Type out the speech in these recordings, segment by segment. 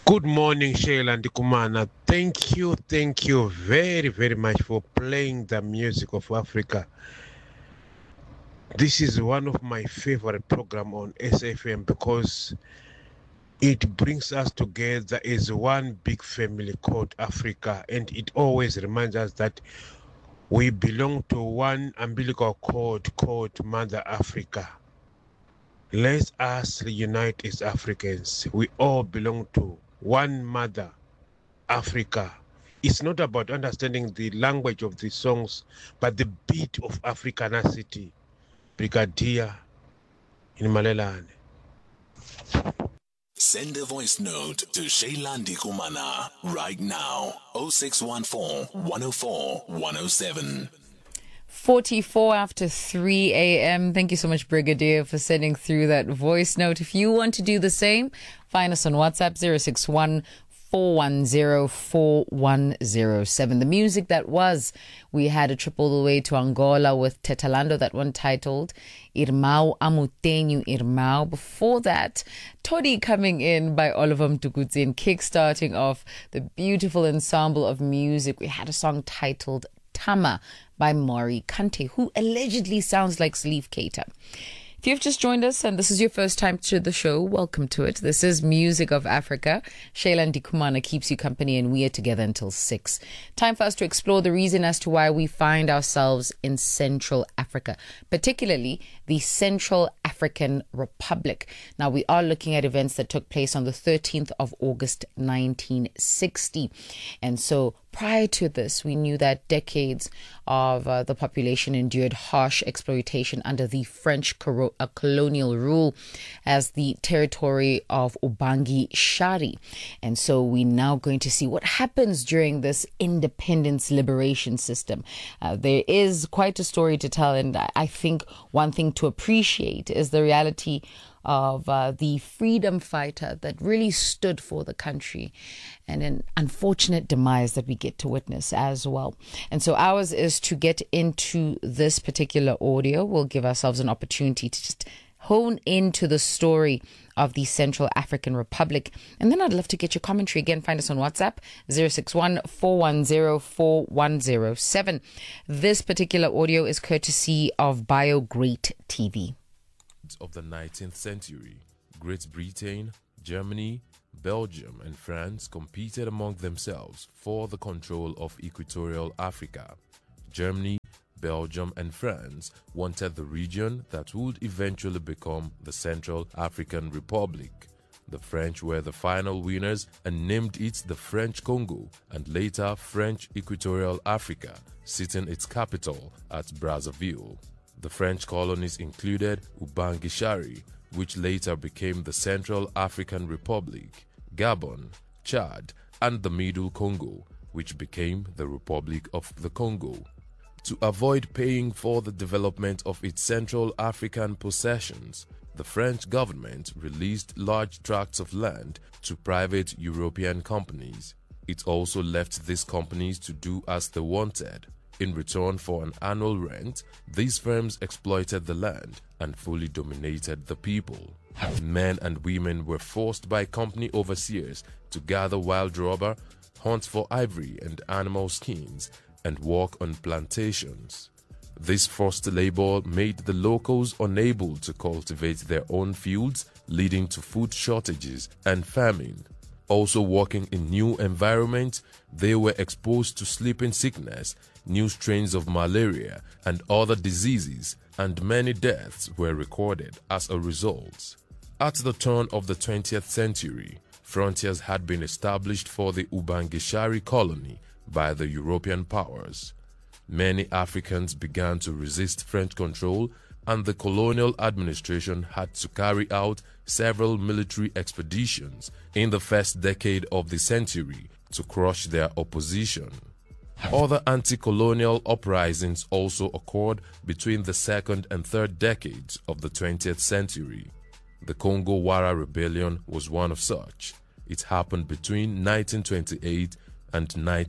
Good morning, Sheila and Kumana. Thank you very, very much for playing the music of Africa. This is one of my favorite program on SFM because it brings us together as one big family called Africa, and it always reminds us that we belong to one umbilical cord called Mother Africa. Let us unite as Africans. We all belong to one Mother Africa. It's not about understanding the language of the songs, but the beat of Africanity. Brigadier in Malelane. Send a voice note to Sheilandi Kumana right now. 0614 104 107. 44 after 3 a.m. Thank you so much, Brigadier, for sending through that voice note. If you want to do the same, find us on WhatsApp 061 410 4107. The music that was, we had a trip all the way to Angola with Tetalando, that one titled Irmão Amutenyu Irmão. Before that, Todi coming in by Oliver Mtukudzi and kickstarting off the beautiful ensemble of music. We had a song titled Tama by Maury Kante, who allegedly sounds like Sleeve Cater. If you've just joined us and this is your first time to the show, welcome to it. This is Music of Africa. Sheila Ndikumana keeps you company and we are together until 6. Time for us to explore the reason as to why we find ourselves in Central Africa, particularly the Central African Republic. Now, we are looking at events that took place on the 13th of August, 1960. And so prior to this, we knew that decades of the population endured harsh exploitation under the French colonial rule as the territory of Ubangi Shari. And so we're now going to see what happens during this independence liberation system. There is quite a story to tell, and I think one thing to appreciate is the reality of the freedom fighter that really stood for the country, and an unfortunate demise that we get to witness as well. And so ours is to get into this particular audio. We'll give ourselves an opportunity to just hone into the story of the Central African Republic. And then I'd love to get your commentary. Again, find us on WhatsApp, 061 410 4107. This particular audio is courtesy of BioGreat TV. Of the 19th century, Great Britain, Germany, Belgium and France competed among themselves for the control of Equatorial Africa. Germany, Belgium and France wanted the region that would eventually become the Central African Republic. The French were the final winners and named it the French Congo and later French Equatorial Africa, sitting its capital at Brazzaville. The French colonies included Ubangi Shari, which later became the Central African Republic, Gabon, Chad, and the Middle Congo, which became the Republic of the Congo. To avoid paying for the development of its Central African possessions, the French government released large tracts of land to private European companies. It also left these companies to do as they wanted. In return for an annual rent, these firms exploited the land and fully dominated the people. Men and women were forced by company overseers to gather wild rubber, hunt for ivory and animal skins, and work on plantations. This forced labor made the locals unable to cultivate their own fields, leading to food shortages and famine. Also working in new environments, they were exposed to sleeping sickness, new strains of malaria and other diseases, and many deaths were recorded as a result. At the turn of the 20th century, frontiers had been established for the Ubangi Shari colony by the European powers. Many Africans began to resist French control, and the colonial administration had to carry out several military expeditions in the first decade of the century to crush their opposition. Other anti-colonial uprisings also occurred between the second and third decades of the 20th century. The Congo Wara Rebellion was one of such. It happened between 1928 and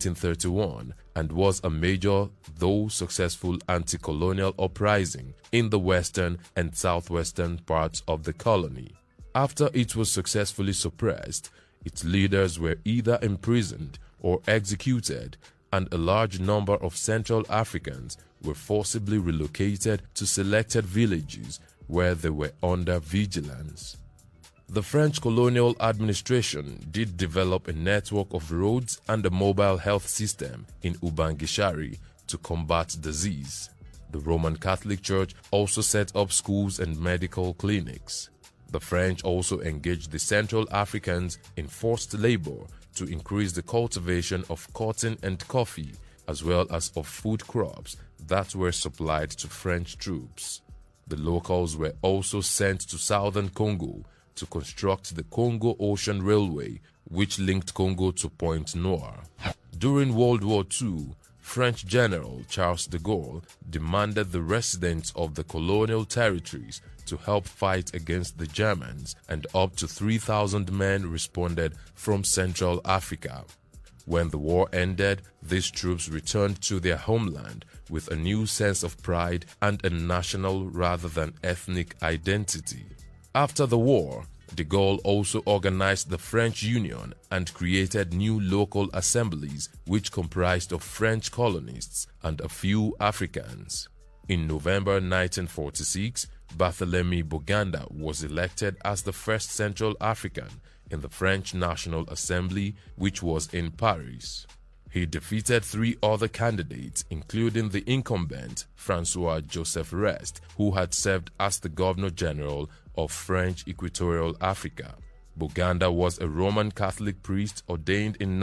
1931 and was a major, though successful, anti-colonial uprising in the western and southwestern parts of the colony. After it was successfully suppressed, Its leaders were either imprisoned or executed, and a large number of Central Africans were forcibly relocated to selected villages where they were under vigilance. The French colonial administration did develop a network of roads and a mobile health system in Ubangishari to combat disease. The Roman Catholic Church also set up schools and medical clinics. The French also engaged the Central Africans in forced labor to increase the cultivation of cotton and coffee, as well as of food crops that were supplied to French troops. The locals were also sent to southern Congo to construct the Congo Ocean Railway, which linked Congo to Pointe Noire. During World War II, French General Charles de Gaulle demanded the residents of the colonial territories to help fight against the Germans, and up to 3,000 men responded from Central Africa. When the war ended, these troops returned to their homeland with a new sense of pride and a national rather than ethnic identity. After the war, de Gaulle also organized the French Union and created new local assemblies which comprised of French colonists and a few Africans. In November 1946, Barthélemy Boganda was elected as the first Central African in the French National Assembly, which was in Paris. He defeated 3 other candidates, including the incumbent François-Joseph Rest, who had served as the Governor-General of French Equatorial Africa. Boganda was a Roman Catholic priest ordained in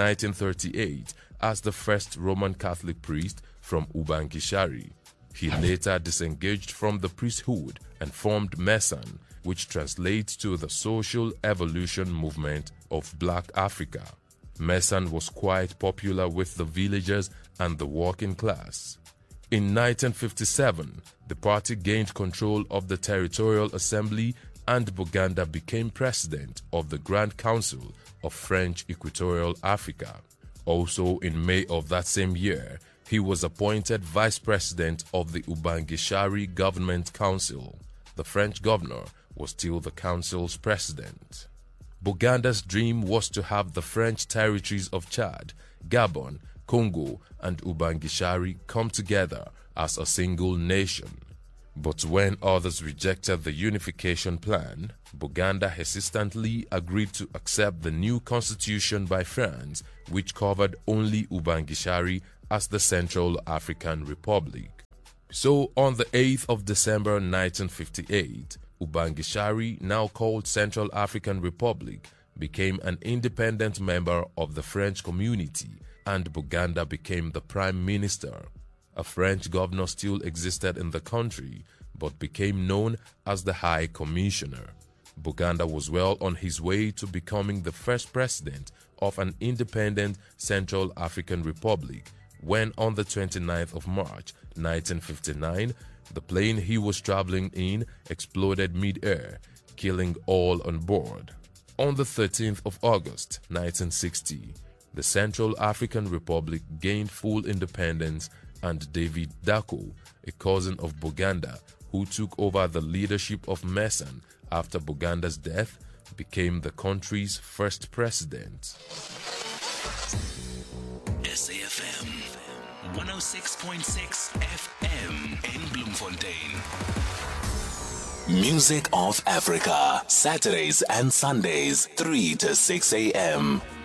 1938 as the first Roman Catholic priest from Ubangishari. He later disengaged from the priesthood and formed MESAN, which translates to the Social Evolution Movement of Black Africa. MESAN was quite popular with the villagers and the working class. In 1957, the party gained control of the Territorial Assembly and Boganda became president of the Grand Council of French Equatorial Africa. Also in May of that same year, he was appointed vice president of the Ubangishari Government Council. The French governor was still the council's president. Boganda's dream was to have the French territories of Chad, Gabon, Congo, and Ubangishari come together as a single nation. But when others rejected the unification plan, Boganda hesitantly agreed to accept the new constitution by France, which covered only Ubangishari as the Central African Republic. So on the 8th of December 1958, Ubangishari, now called Central African Republic, became an independent member of the French community, and Boganda became the prime minister. A French governor still existed in the country, but became known as the High Commissioner. Boganda was well on his way to becoming the first president of an independent Central African Republic when on the 29th of March 1959, the plane he was traveling in exploded mid-air, killing all on board. On the 13th of August 1960, the Central African Republic gained full independence, and David Dacko, a cousin of Boganda, who took over the leadership of MESAN after Boganda's death, became the country's first president. SAFM 106.6 FM in Bloemfontein. Music of Africa, Saturdays and Sundays, 3 to 6 a.m.